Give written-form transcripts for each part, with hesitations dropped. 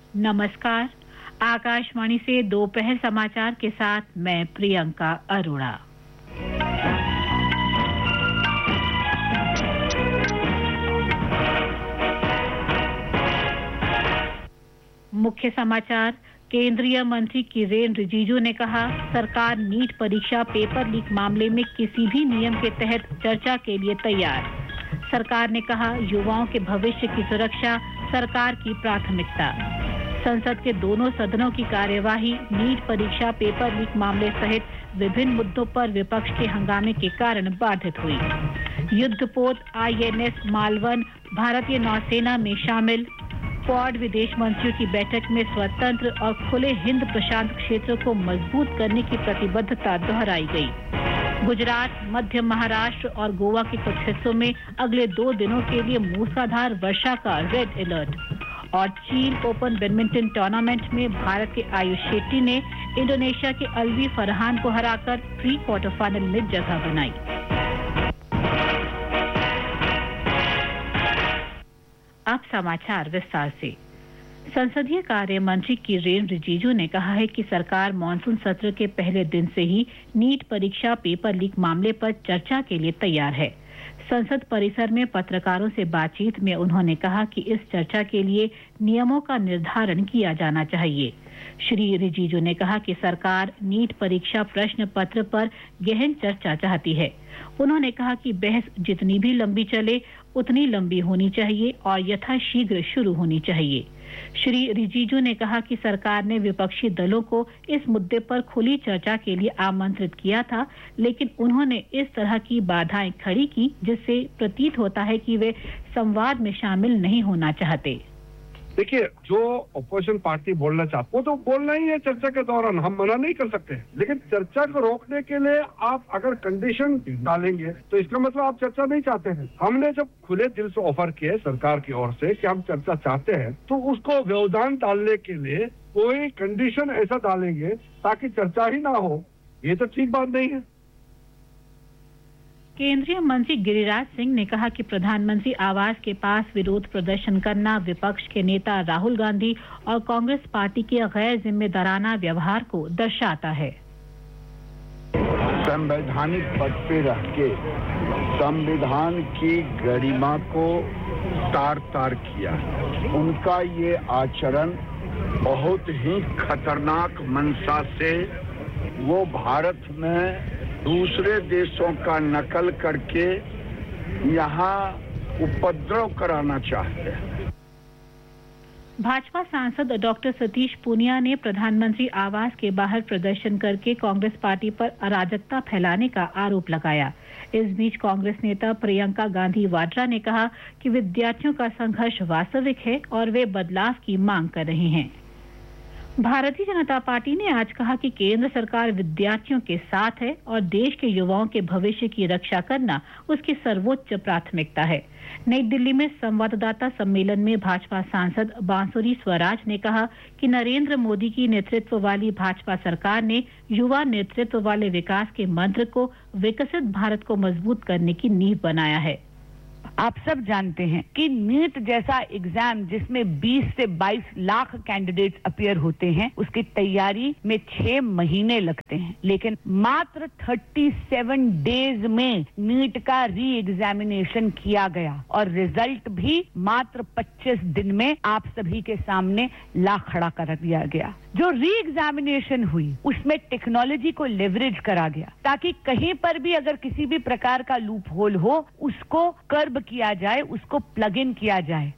नमस्कार। आकाशवाणी से दोपहर समाचार के साथ मैं प्रियंका अरोड़ा। मुख्य समाचार। केंद्रीय मंत्री किरेन रिजिजू ने कहा, सरकार नीट परीक्षा पेपर लीक मामले में किसी भी नियम के तहत चर्चा के लिए तैयार। सरकार ने कहा, युवाओं के भविष्य की सुरक्षा सरकार की प्राथमिकता। संसद के दोनों सदनों की कार्यवाही नीट परीक्षा पेपर लीक मामले सहित विभिन्न मुद्दों पर विपक्ष के हंगामे के कारण बाधित हुई। युद्धपोत INS मालवन भारतीय नौसेना में शामिल। क्वाड विदेश मंत्रियों की बैठक में स्वतंत्र और खुले हिंद प्रशांत क्षेत्र को मजबूत करने की प्रतिबद्धता दोहराई गई। गुजरात, मध्य महाराष्ट्र और गोवा के कुछ हिस्सों में अगले 2 दिनों के लिए मूसलाधार वर्षा का रेड अलर्ट। और चीन ओपन बैडमिंटन टूर्नामेंट में भारत के आयुष शेट्टी ने इंडोनेशिया के अलवी फरहान को हराकर प्री क्वार्टर फाइनल में जगह बनाई। अब समाचार विस्तार से। संसदीय कार्य मंत्री किरेन रिजिजू ने कहा है कि सरकार मॉनसून सत्र के पहले दिन से ही नीट परीक्षा पेपर लीक मामले पर चर्चा के लिए तैयार है। संसद परिसर में पत्रकारों से बातचीत में उन्होंने कहा कि इस चर्चा के लिए नियमों का निर्धारण किया जाना चाहिए। श्री रिजिजू ने कहा कि सरकार नीट परीक्षा प्रश्न पत्र पर गहन चर्चा चाहती है। उन्होंने कहा कि बहस जितनी भी लंबी चले उतनी लंबी होनी चाहिए और यथाशीघ्र शुरू होनी चाहिए। श्री रिजिजू ने कहा कि सरकार ने विपक्षी दलों को इस मुद्दे पर खुली चर्चा के लिए आमंत्रित किया था, लेकिन उन्होंने इस तरह की बाधाएं खड़ी की जिससे प्रतीत होता है कि वे संवाद में शामिल नहीं होना चाहते। देखिए, जो अपोजिशन पार्टी बोलना चाहती वो तो बोलना ही है चर्चा के दौरान, हम मना नहीं कर सकते। लेकिन चर्चा को रोकने के लिए आप अगर कंडीशन डालेंगे तो इसका मतलब आप चर्चा नहीं चाहते हैं। हमने जब खुले दिल से ऑफर किए सरकार की ओर से कि हम चर्चा चाहते हैं, तो उसको व्यवधान डालने के लिए कोई कंडीशन ऐसा डालेंगे ताकि चर्चा ही ना हो, ये तो ठीक बात नहीं है। केंद्रीय मंत्री गिरिराज सिंह ने कहा कि प्रधानमंत्री आवास के पास विरोध प्रदर्शन करना विपक्ष के नेता राहुल गांधी और कांग्रेस पार्टी के गैर जिम्मेदाराना व्यवहार को दर्शाता है। संवैधानिक पद पे रह के संविधान की गरिमा को तार-तार किया। उनका ये आचरण बहुत ही खतरनाक मंशा से वो भारत में दूसरे देशों का नकल करके यहाँ उपद्रव कराना चाहते हैं। भाजपा सांसद डॉक्टर सतीश पूनिया ने प्रधानमंत्री आवास के बाहर प्रदर्शन करके कांग्रेस पार्टी पर अराजकता फैलाने का आरोप लगाया। इस बीच कांग्रेस नेता प्रियंका गांधी वाड्रा ने कहा कि विद्यार्थियों का संघर्ष वास्तविक है और वे बदलाव की मांग कर रहे हैं। भारतीय जनता पार्टी ने आज कहा कि केंद्र सरकार विद्यार्थियों के साथ है और देश के युवाओं के भविष्य की रक्षा करना उसकी सर्वोच्च प्राथमिकता है। नई दिल्ली में संवाददाता सम्मेलन में भाजपा सांसद बांसुरी स्वराज ने कहा कि नरेंद्र मोदी की नेतृत्व वाली भाजपा सरकार ने युवा नेतृत्व वाले विकास के मंत्र को विकसित भारत को मजबूत करने की नींव बनाया है। आप सब जानते हैं कि नीट जैसा एग्जाम जिसमें 20 से 22 लाख कैंडिडेट्स अपीयर होते हैं, उसकी तैयारी में 6 महीने लगते हैं, लेकिन मात्र 37 डेज में नीट का री एग्जामिनेशन किया गया और रिजल्ट भी मात्र 25 दिन में आप सभी के सामने ला खड़ा कर दिया गया। जो री एग्जामिनेशन हुई उसमें टेक्नोलॉजी को लेवरेज करा गया ताकि कहीं पर भी अगर किसी भी प्रकार का लूप होल हो उसको कर्ब किया जाए, उसको प्लग इन किया जाए।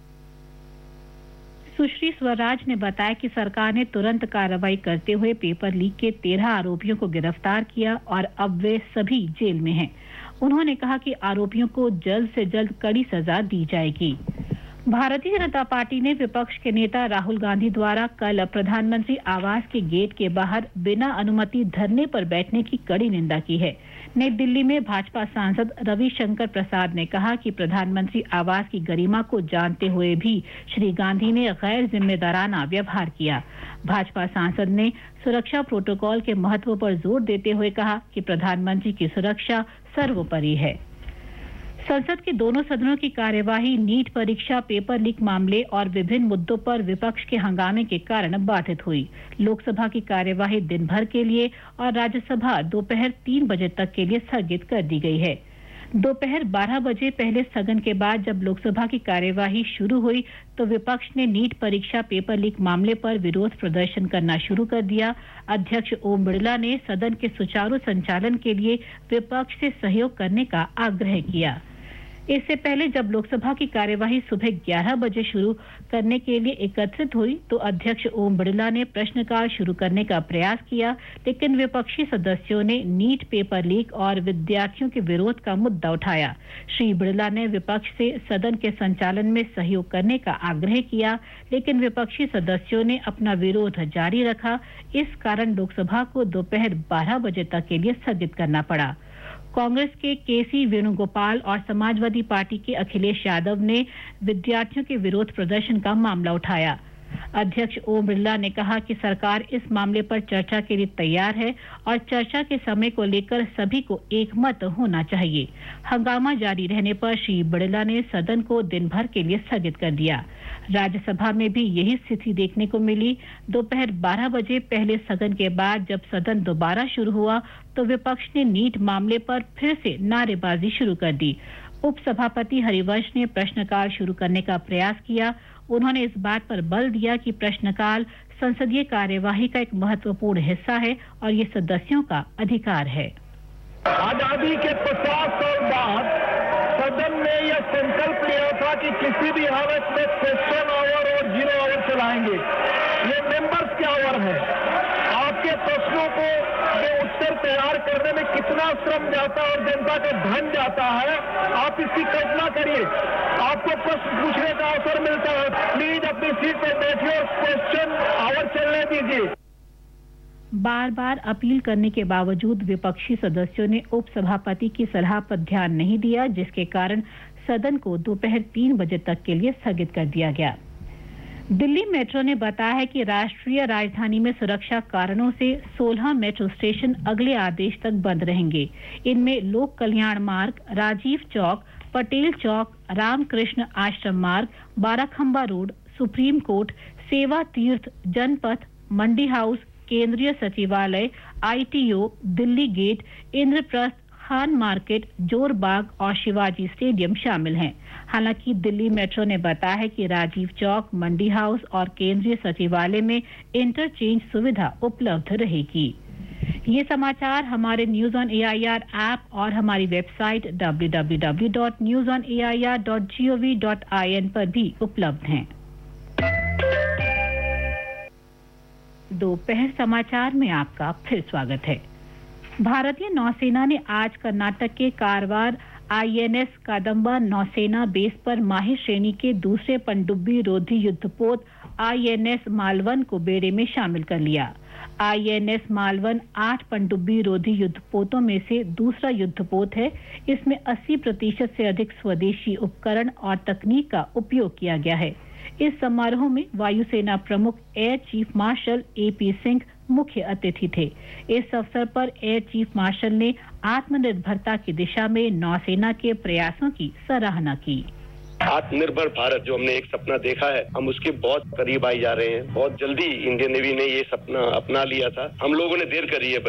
सुश्री स्वराज ने बताया कि सरकार ने तुरंत कार्रवाई करते हुए पेपर लीक के 13 आरोपियों को गिरफ्तार किया और अब वे सभी जेल में हैं। उन्होंने कहा कि आरोपियों को जल्द से जल्द कड़ी सजा दी जाएगी। भारतीय जनता पार्टी ने विपक्ष के नेता राहुल गांधी द्वारा कल प्रधानमंत्री आवास के गेट के बाहर बिना अनुमति धरने पर बैठने की कड़ी निंदा की है। नई दिल्ली में भाजपा सांसद रविशंकर प्रसाद ने कहा कि प्रधानमंत्री आवास की गरिमा को जानते हुए भी श्री गांधी ने गैर जिम्मेदाराना व्यवहार किया। भाजपा सांसद ने सुरक्षा प्रोटोकॉल के महत्व पर जोर देते हुए कहा कि प्रधानमंत्री की सुरक्षा सर्वोपरि है। संसद के दोनों सदनों की कार्यवाही नीट परीक्षा पेपर लीक मामले और विभिन्न मुद्दों पर विपक्ष के हंगामे के कारण बाधित हुई। लोकसभा की कार्यवाही दिन भर के लिए और राज्यसभा दोपहर 3 बजे तक के लिए स्थगित कर दी गई है। दोपहर 12 बजे पहले स्थगन के बाद जब लोकसभा की कार्यवाही शुरू हुई तो विपक्ष ने नीट परीक्षा पेपर लीक मामले पर विरोध प्रदर्शन करना शुरू कर दिया। अध्यक्ष ओम बिरला ने सदन के सुचारू संचालन के लिए विपक्ष से सहयोग करने का आग्रह किया। इससे पहले जब लोकसभा की कार्यवाही सुबह 11 बजे शुरू करने के लिए एकत्रित हुई तो अध्यक्ष ओम बिरला ने प्रश्नकाल शुरू करने का प्रयास किया, लेकिन विपक्षी सदस्यों ने नीट पेपर लीक और विद्यार्थियों के विरोध का मुद्दा उठाया। श्री बिरला ने विपक्ष से सदन के संचालन में सहयोग करने का आग्रह किया, लेकिन विपक्षी सदस्यों ने अपना विरोध जारी रखा। इस कारण लोकसभा को दोपहर 12 बजे तक के लिए स्थगित करना पड़ा। कांग्रेस के केसी वेणुगोपाल और समाजवादी पार्टी के अखिलेश यादव ने विद्यार्थियों के विरोध प्रदर्शन का मामला उठाया। अध्यक्ष ओम बिरला ने कहा कि सरकार इस मामले पर चर्चा के लिए तैयार है और चर्चा के समय को लेकर सभी को एकमत होना चाहिए। हंगामा जारी रहने पर श्री बिरला ने सदन को दिन भर के लिए स्थगित कर दिया। राज्यसभा में भी यही स्थिति देखने को मिली। दोपहर 12 बजे पहले स्थगन के बाद जब सदन दोबारा शुरू हुआ तो विपक्ष ने नीट मामले पर फिर से नारेबाजी शुरू कर दी। उपसभापति हरिवंश ने प्रश्नकाल शुरू करने का प्रयास किया। उन्होंने इस बात पर बल दिया कि प्रश्नकाल संसदीय कार्यवाही का एक महत्वपूर्ण हिस्सा है और ये सदस्यों का अधिकार है। आजादी के 50 साल बाद सदन ने यह संकल्प लिया था कि किसी भी हालत में क्वेश्चन आवर और जीरो आवर चलाएंगे। ये मेंबर्स के आवर है। आपके प्रश्नों को उत्तर तैयार करने में कितना श्रम जाता है और जनता का धन जाता है, आप इसकी कल्पना करिए। आपको प्रश्न पूछने का अवसर मिलता है, प्लीज अपनी सीट पर बैठिए और क्वेश्चन आवर चलने दीजिए। बार बार अपील करने के बावजूद विपक्षी सदस्यों ने उपसभापति की सलाह पर ध्यान नहीं दिया, जिसके कारण सदन को दोपहर 3 बजे तक के लिए स्थगित कर दिया गया। दिल्ली मेट्रो ने बताया है कि राष्ट्रीय राजधानी में सुरक्षा कारणों से 16 मेट्रो स्टेशन अगले आदेश तक बंद रहेंगे। इनमें लोक कल्याण मार्ग, राजीव चौक, पटेल चौक, रामकृष्ण आश्रम मार्ग, बाराखंबा रोड, सुप्रीम कोर्ट, सेवा तीर्थ, जनपथ, मंडी हाउस, केंद्रीय सचिवालय, ITO, Delhi gate, Indraprastha, Khan market, Jorbagh और शिवाजी स्टेडियम शामिल हैं। हालांकि दिल्ली मेट्रो ने बताया है कि राजीव चौक, मंडी हाउस और केंद्रीय सचिवालय में इंटरचेंज सुविधा उपलब्ध रहेगी। ये समाचार हमारे न्यूज ऑन AIR ऐप और हमारी वेबसाइट www.newsonair.gov.in पर भी उपलब्ध हैं। दोपहर समाचार में आपका फिर स्वागत है। भारतीय नौसेना ने आज कर्नाटक के कारवार INS कादम्बा नौसेना बेस पर माही श्रेणी के दूसरे पनडुब्बी रोधी युद्धपोत INS मालवन को बेड़े में शामिल कर लिया। INS मालवन 8 पनडुब्बी रोधी युद्धपोतों में से दूसरा युद्धपोत है। इसमें 80% से अधिक स्वदेशी उपकरण और तकनीक का उपयोग किया गया है। इस समारोह में वायुसेना प्रमुख air chief marshal AP Singh मुख्य अतिथि थे। इस अवसर पर एयर चीफ मार्शल ने आत्मनिर्भरता की दिशा में नौसेना के प्रयासों की सराहना की। आत्मनिर्भर भारत जो हमने एक सपना देखा है, हम उसके बहुत करीब आई जा रहे हैं। बहुत जल्दी इंडियन नेवी ने ये सपना अपना लिया था। हम लोगों ने देर करी है